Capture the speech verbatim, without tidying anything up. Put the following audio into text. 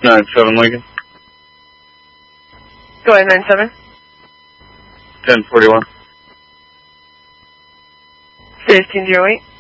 nine seven Lincoln. Go ahead, nine seven. ten forty-one. fifteen oh eight.